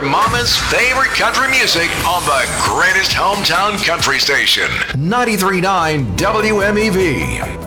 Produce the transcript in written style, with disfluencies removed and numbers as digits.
your mama's favorite country music on the greatest hometown country station. 93.9 WMEV.